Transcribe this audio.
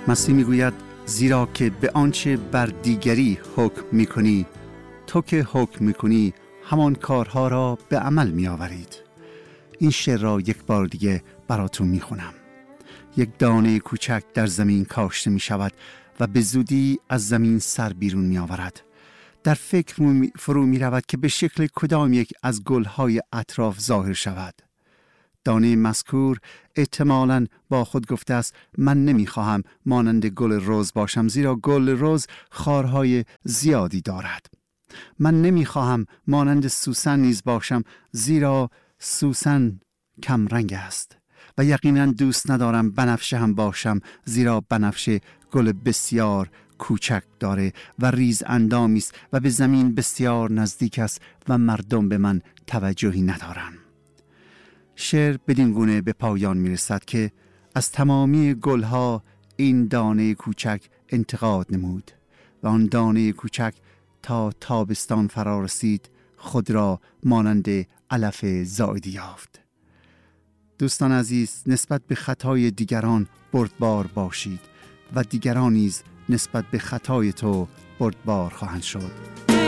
مسیح میگوید زیرا که به آنچه بر دیگری حکم میکنی، تو که حکم میکنی همان کارها را به عمل میآورید. این شعر را یک بار دیگه براتون میخونم. یک دانه کوچک در زمین کاشته می شود و به زودی از زمین سر بیرون می آورد. در فکر فرو می رود که به شکل کدام یک از گلهای اطراف ظاهر شود. دانه مذکور احتمالاً با خود گفته است من نمی خواهم مانند گل رز باشم، زیرا گل رز خارهای زیادی دارد. من نمی خواهم مانند سوسن نیز باشم، زیرا سوسن کم رنگ است. و یقینا دوست ندارم بنفشه هم باشم، زیرا بنفشه گل بسیار کوچک داره و ریز اندامی است و به زمین بسیار نزدیک است و مردم به من توجهی ندارند. شعر بدین گونه به پایان میرسد که از تمامی گلها این دانه کوچک انتقاد نمود و آن دانه کوچک تا تابستان فرا رسید خود را مانند علف زائدی یافت. دوستان عزیز، نسبت به خطای دیگران بردبار باشید و دیگران نیز نسبت به خطای تو بردبار خواهند شد.